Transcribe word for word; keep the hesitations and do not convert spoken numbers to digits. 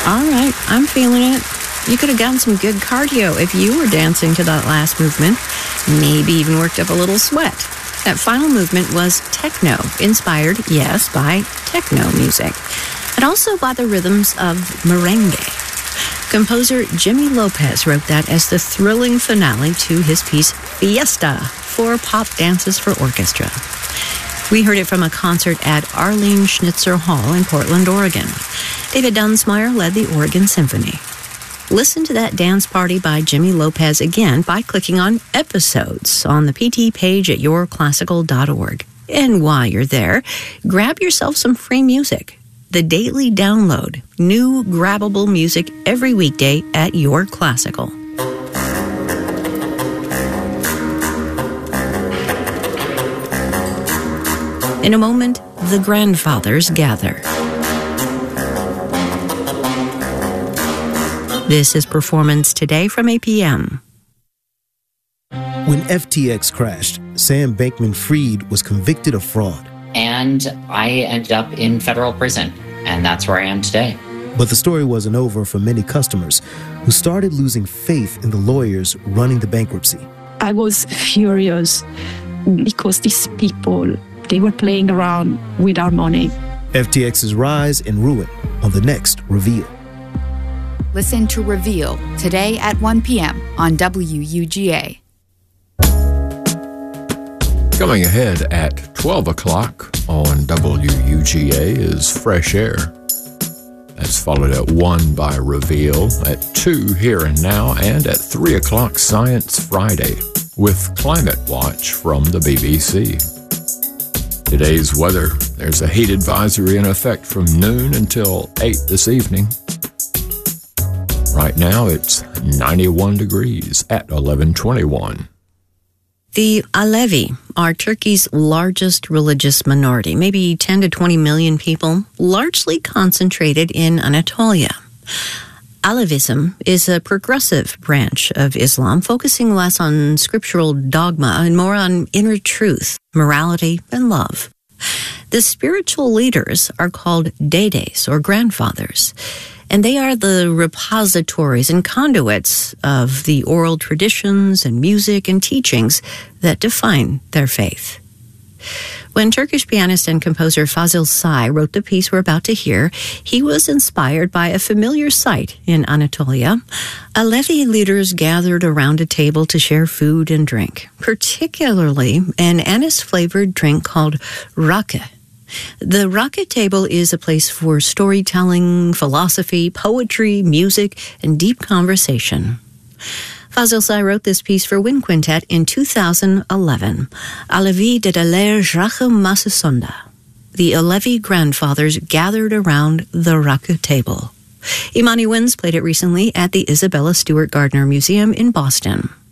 All right, I'm feeling it. You could have gotten some good cardio if you were dancing to that last movement. Maybe even worked up a little sweat. That final movement was techno, inspired, yes, by techno music, and also by the rhythms of merengue. Composer Jimmy Lopez wrote that as the thrilling finale to his piece Fiesta, Four Pop Dances for Orchestra. We heard it from a concert at Arlene Schnitzer Hall in Portland, Oregon. David Dunsmire led the Oregon Symphony. Listen to that dance party by Jimmy Lopez again by clicking on Episodes on the P T page at your classical dot org. And while you're there, grab yourself some free music. The Daily Download, new grabbable music every weekday at Your Classical. In a moment, the grandfathers gather. This is Performance Today from A P M. When F T X crashed, Sam Bankman-Fried was convicted of fraud. And I ended up in federal prison, and that's where I am today. But the story wasn't over for many customers who started losing faith in the lawyers running the bankruptcy. I was furious because these people, they were playing around with our money. F T X's rise and ruin on the next Reveal. Listen to Reveal today at one p.m. on W U G A. Coming ahead at twelve o'clock on W U G A is Fresh Air. That's followed at one by Reveal, at two Here and Now, and at three o'clock Science Friday with Climate Watch from the B B C. Today's weather, there's a heat advisory in effect from noon until eight this evening. Right now, it's ninety-one degrees at eleven twenty-one. The Alevi are Turkey's largest religious minority, maybe ten to twenty million people, largely concentrated in Anatolia. Alevism is a progressive branch of Islam, focusing less on scriptural dogma and more on inner truth, morality, and love. The spiritual leaders are called dedes, or grandfathers, and they are the repositories and conduits of the oral traditions and music and teachings that define their faith. When Turkish pianist and composer Fazil Say wrote the piece we're about to hear, he was inspired by a familiar sight in Anatolia. Alevi leaders gathered around a table to share food and drink, particularly an anise-flavored drink called rakı. The rakı table is a place for storytelling, philosophy, poetry, music, and deep conversation. Fazil Say wrote this piece for Wind Quintet in two thousand eleven, Alevi Dedeler Rakı Masasında. The Alevi grandfathers gathered around the rakı table. Imani Winds played it recently at the Isabella Stewart Gardner Museum in Boston.